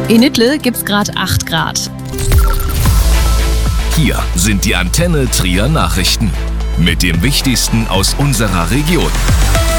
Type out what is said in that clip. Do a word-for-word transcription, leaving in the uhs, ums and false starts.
In Nidle gibt's gerade acht Grad. Hier sind die Antenne Trier Nachrichten mit dem Wichtigsten aus unserer Region.